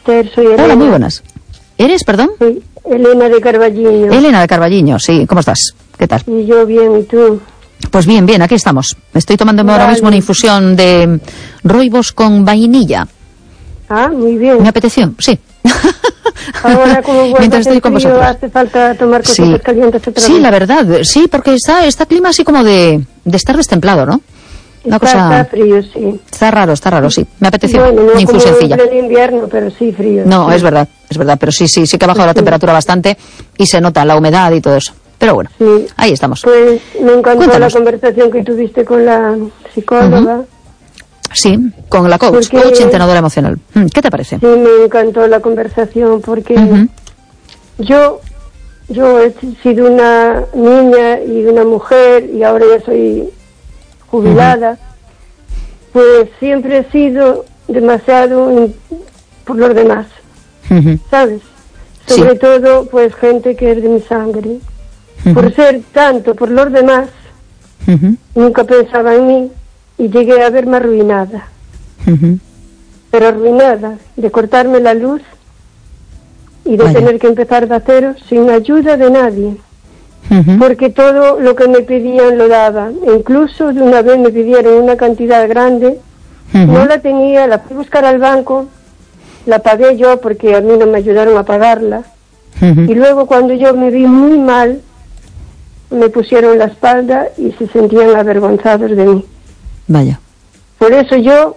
Esther, soy Elena. Hola, muy buenas. ¿Eres, perdón? Soy Elena de Carballiño. Elena de Carballiño, sí. ¿Cómo estás? ¿Qué tal? Y yo bien, ¿y tú? Pues bien, bien, aquí estamos. Estoy tomándome ahora mismo una infusión de roibos con vainilla. Ah, muy bien. ¿Me apeteció? Sí. Ahora, como mientras estoy con vosotros, hace falta tomar cositas calientes otra vez. Sí, la verdad, sí, porque está clima así como de estar destemplado, ¿no? Está frío, sí. Está raro, sí. Me apeteció bueno, no una infusioncilla. como en el invierno, pero sí frío. No, sí. es verdad, pero sí que ha bajado la temperatura bastante y se nota la humedad y todo eso. Pero bueno, sí. Ahí estamos. Pues me encantó Cuéntanos. la conversación que tuviste con la psicóloga. Sí, con la coach entrenadora emocional. ¿Qué te parece? Sí, me encantó la conversación porque yo he sido una niña y una mujer y ahora ya soy jubilada. Pues siempre he sido demasiado por los demás, ¿sabes? Sobre todo, pues gente que es de mi sangre. Por ser tanto por los demás, nunca pensaba en mí y llegué a verme arruinada. Pero arruinada de cortarme la luz y de tener que empezar de cero sin ayuda de nadie. Porque todo lo que me pedían lo daba. Incluso de una vez me pidieron una cantidad grande, no la tenía, la fui a buscar al banco, la pagué yo porque a mí no me ayudaron a pagarla. Y luego cuando yo me vi muy mal, me pusieron la espalda y se sentían avergonzados de mí. Vaya. Por eso eso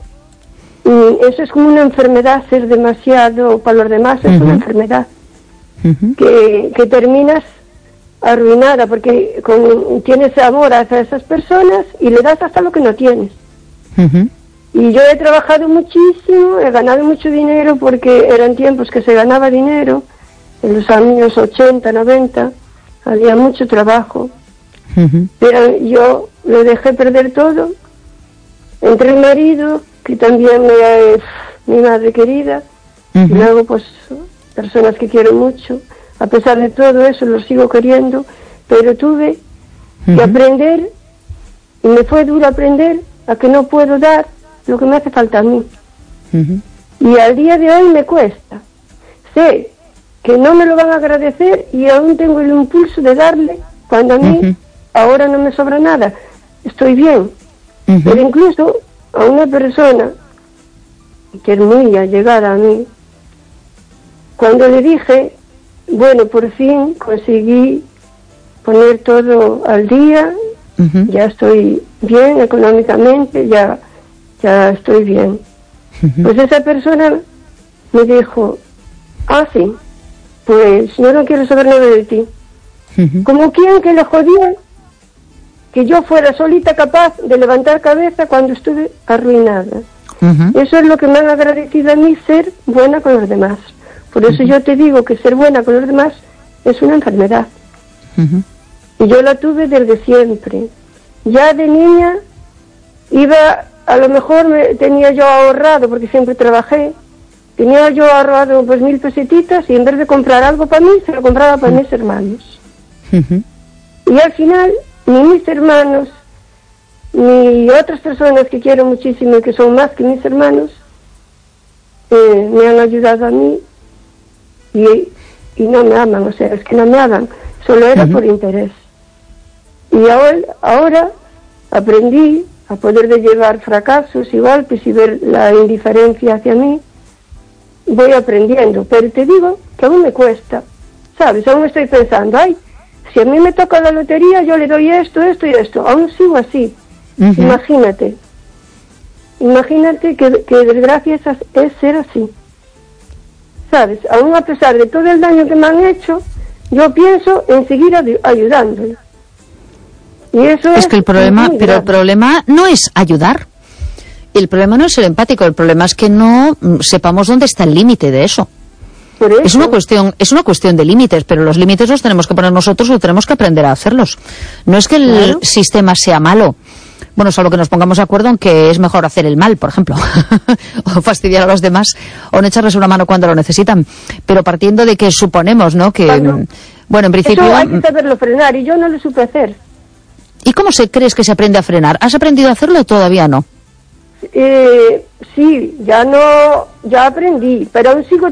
es como una enfermedad, ser demasiado para los demás es una enfermedad que terminas arruinada porque tienes amor hacia esas personas y le das hasta lo que no tienes. Y yo he trabajado muchísimo, he ganado mucho dinero porque eran tiempos que se ganaba dinero, en los años 80, 90, había mucho trabajo, pero yo lo dejé perder todo. Entre el marido, que también es mi madre querida, y luego pues personas que quiero mucho. A pesar de todo eso, lo sigo queriendo, pero tuve que aprender, y me fue duro aprender, a que no puedo dar lo que me hace falta a mí. Y al día de hoy me cuesta. Sé que no me lo van a agradecer y aún tengo el impulso de darle, cuando a mí ahora no me sobra nada. Estoy bien. Pero incluso a una persona que es muy allegada a mí, cuando le dije, bueno, por fin conseguí poner todo al día, ya estoy bien económicamente, ya estoy bien. Pues esa persona me dijo, sí, pues yo no quiero saber nada de ti. Como quien que le jodía que yo fuera solita capaz de levantar cabeza cuando estuve arruinada. Eso es lo que me han agradecido a mí, ser buena con los demás. Por eso yo te digo que ser buena con los demás es una enfermedad. Y yo la tuve desde siempre. Ya de niña iba, a lo mejor tenía yo ahorrado, porque siempre trabajé, tenía yo ahorrado pues 1000 pesetitas y en vez de comprar algo para mí, se lo compraba para mis hermanos. Y al final, ni mis hermanos, ni otras personas que quiero muchísimo y que son más que mis hermanos, me han ayudado a mí y no me aman, o sea, es que no me aman, solo era por interés. Y ahora aprendí a poder de llevar fracasos y golpes y ver la indiferencia hacia mí. Voy aprendiendo, pero te digo que aún me cuesta, ¿sabes? Aún estoy pensando, si a mí me toca la lotería, yo le doy esto y esto. Aún sigo así. Imagínate que desgracia es ser así, ¿sabes? Aún a pesar de todo el daño que me han hecho, yo pienso en seguir ayudándole. Y eso es que el problema, el problema no es ayudar. El problema no es ser empático, el problema es que no sepamos dónde está el límite de eso. Es una cuestión de límites, pero los límites los tenemos que poner nosotros o tenemos que aprender a hacerlos. No es que el sistema sea malo. Bueno, solo que nos pongamos de acuerdo en que es mejor hacer el mal, por ejemplo, o fastidiar a los demás, o no echarles una mano cuando lo necesitan. Pero partiendo de que suponemos, ¿no?, que, bueno, en principio... Eso hay que saberlo frenar, y yo no lo supe hacer. ¿Y cómo crees que se aprende a frenar? ¿Has aprendido a hacerlo o todavía no? Sí, ya aprendí, pero aún sigo